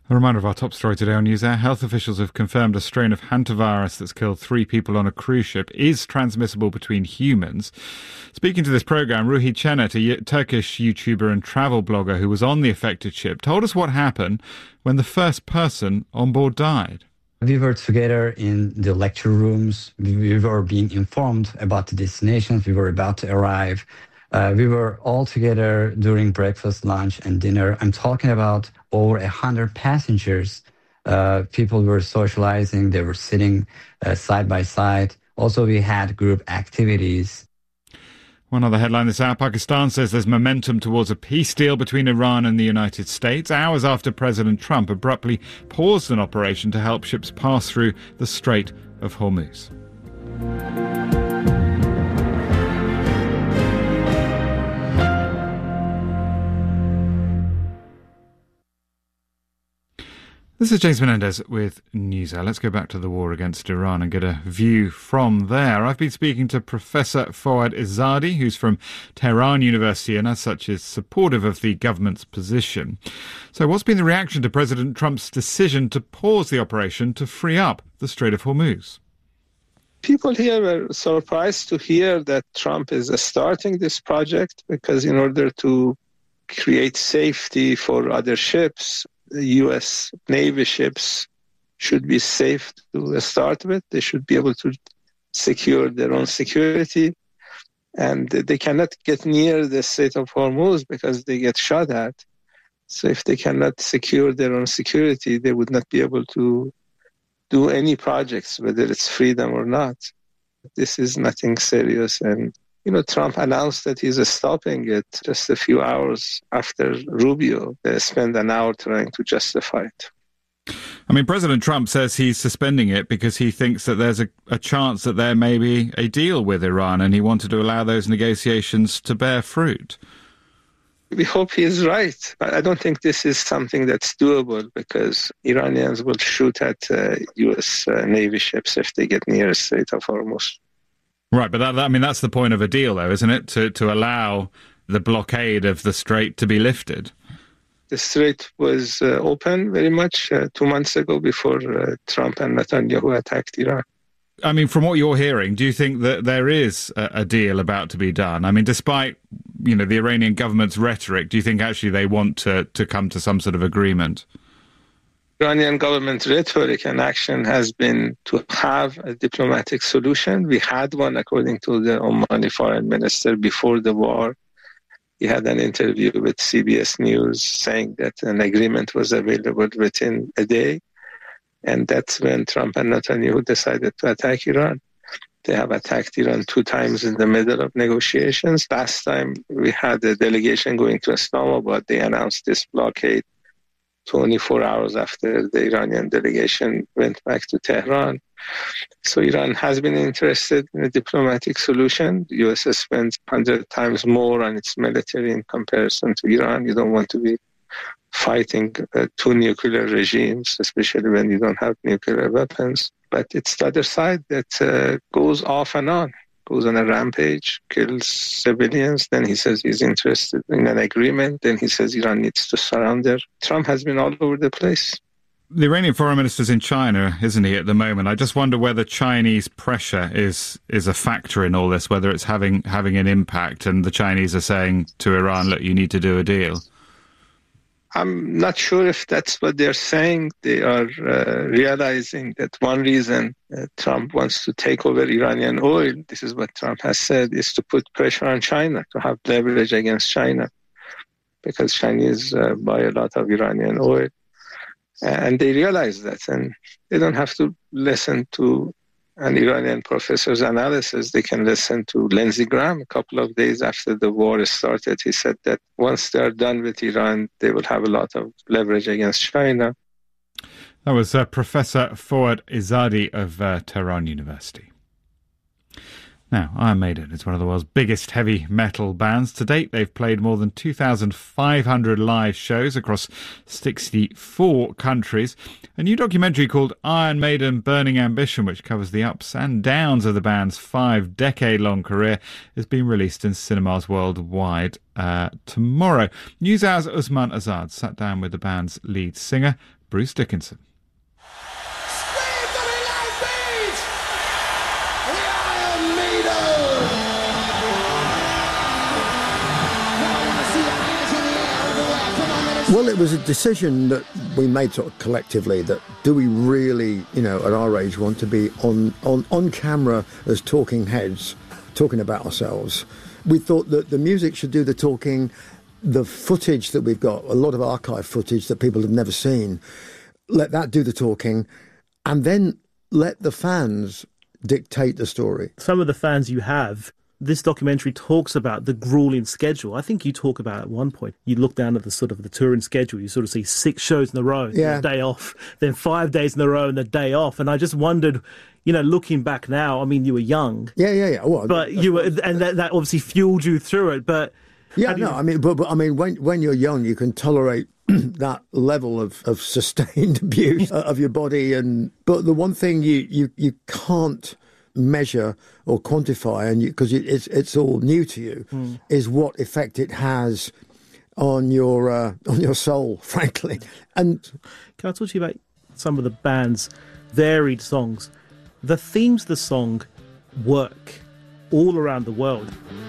A reminder of our top story today on NewsHour. Health officials have confirmed a strain of hantavirus that's killed 3 people on a cruise ship is transmissible between humans. Speaking to this programme, Ruhi Cennet, a Turkish YouTuber and travel blogger who was on the affected ship, told us what happened when the first person on board died. We were together in the lecture rooms. We were being informed about the destinations. We were about to arrive. We were all together during breakfast, lunch, and dinner. I'm talking about over 100 passengers. People were socializing. They were sitting side by side. Also, we had group activities. One other headline this hour, Pakistan says there's momentum towards a peace deal between Iran and the United States, hours after President Trump abruptly paused an operation to help ships pass through the Strait of Hormuz. This is James Menendez with NewsHour. Let's go back to the war against Iran and get a view from there. I've been speaking to Professor Fouad Izzadi, who's from Tehran University and as such is supportive of the government's position. So what's been the reaction to President Trump's decision to pause the operation to free up the Strait of Hormuz? People here were surprised to hear that Trump is starting this project because in order to create safety for other ships, the U.S. Navy ships should be safe to start with. They should be able to secure their own security. And they cannot get near the Strait of Hormuz because they get shot at. So if they cannot secure their own security, they would not be able to do any projects, whether it's freedom or not. This is nothing serious. And Trump announced that he's stopping it just a few hours after Rubio. They spent an hour trying to justify it. I mean, President Trump says he's suspending it because he thinks that there's a chance that there may be a deal with Iran, and he wanted to allow those negotiations to bear fruit. We hope he is right. I don't think this is something that's doable because Iranians will shoot at U.S. Navy ships if they get near the Strait of Hormuz. Right, but that's the point of a deal, though, isn't it? To allow the blockade of the strait to be lifted. The strait was open very much 2 months ago before Trump and Netanyahu attacked Iran. I mean, from what you're hearing, do you think that there is a deal about to be done? I mean, despite, the Iranian government's rhetoric, do you think actually they want to come to some sort of agreement? Iranian government rhetoric and action has been to have a diplomatic solution. We had one, according to the Omani foreign minister, before the war. He had an interview with CBS News saying that an agreement was available within a day. And that's when Trump and Netanyahu decided to attack Iran. They have attacked Iran 2 times in the middle of negotiations. Last time we had a delegation going to Islamabad. They announced this blockade 24 hours after the Iranian delegation went back to Tehran. So Iran has been interested in a diplomatic solution. The U.S. has spent 100 times more on its military in comparison to Iran. You don't want to be fighting 2 nuclear regimes, especially when you don't have nuclear weapons. But it's the other side that goes off and on. Goes on a rampage, kills civilians, then he says he's interested in an agreement, then he says Iran needs to surrender. Trump has been all over the place. The Iranian foreign minister's in China, isn't he, at the moment? I just wonder whether Chinese pressure is a factor in all this, whether it's having an impact, and the Chinese are saying to Iran, look, you need to do a deal. I'm not sure if that's what they're saying. They are realizing that one reason Trump wants to take over Iranian oil, this is what Trump has said, is to put pressure on China, to have leverage against China, because Chinese buy a lot of Iranian oil. And they realize that, and they don't have to listen to an Iranian professor's analysis. They can listen to Lindsey Graham. A couple of days after the war started, he said that once they're done with Iran, they will have a lot of leverage against China. That was Professor Fouad Izzadi of Tehran University. Now, Iron Maiden is one of the world's biggest heavy metal bands. To date, they've played more than 2,500 live shows across 64 countries. A new documentary called Iron Maiden Burning Ambition, which covers the ups and downs of the band's 5-decade-long career, is being released in cinemas worldwide tomorrow. NewsHour's Usman Azad sat down with the band's lead singer, Bruce Dickinson. Well, it was a decision that we made sort of collectively, that do we really, at our age, want to be on camera as talking heads, talking about ourselves. We thought that the music should do the talking, the footage that we've got, a lot of archive footage that people have never seen, let that do the talking, and then let the fans dictate the story. Some of the fans you have, this documentary talks about the grueling schedule. I think you talk about at one point, you look down at the sort of the touring schedule, you sort of see 6 shows in a row, a day off, then 5 days in a row and a day off. And I just wondered, looking back now, I mean, you were young. Yeah. Well, but you were, and that obviously fueled you through it. But when you're young, you can tolerate that level of sustained abuse of your body. But the one thing you can't measure or quantify, and because it's all new to you, is what effect it has on your soul, frankly. And can I talk to you about some of the band's varied songs? The themes of the song work all around the world.